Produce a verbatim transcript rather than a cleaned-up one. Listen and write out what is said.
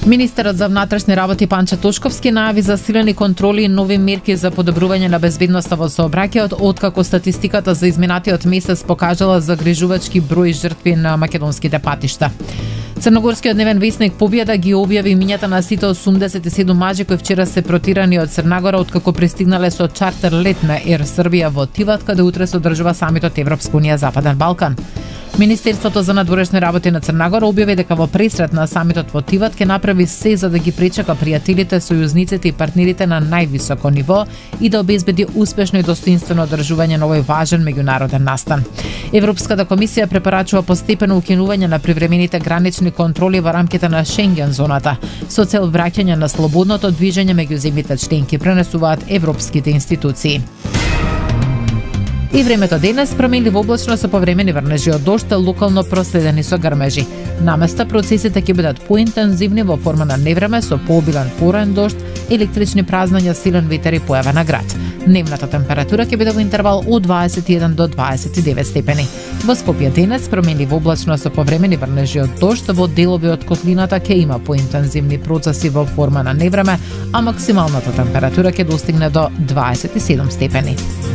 Министерот за внатрешни работи Панче Тошковски најави засилени контроли и нови мерки за подобрување на безбедноста во сообраќајот, откако статистиката за изминатиот месец покажала загрижувачки број жртви на македонските патишта. Црногорскиот дневен весник Победа ги објави имињата на сите осумдесет и седум мажи кои вчера се протирани од Црнагора откако пристигнале со чартер лет на Ер Србија во Тиват, каде утре се одржува самитот Европска унија Западен Балкан. Министерството за надворешни работи на Црнагора објави дека во пресрет на самитот во Тиват ќе направи се за да ги пречека пријателите, сојузниците и партнерите на највисоко ниво и да обезбеди успешно и достоинствено одржување на овој важен меѓународен настан. Европската комисија препорачува постепено укинување на привремените гранични контроли во рамките на Шенген зоната со цел враќање на слободното движење меѓу земјите членки, пренесуваат европските институции. И времето денес променливо облачно со повремени врнежи од дожд, локално проследени со грмежи. Наместа процесите ќе бидат поинтензивни во форма на невреме со пообилен поран дожд, електрични празнања, силен ветер и појава на град. Дневната температура ќе биде во интервал од дваесет и еден до дваесет и девет степени. Во Скопје денес променливо облачно со повремени врнежи од дожд, во делови од котлината ќе има поинтензивни процеси во форма на невреме, а максималната температура ќе достигне до дваесет и седум степени.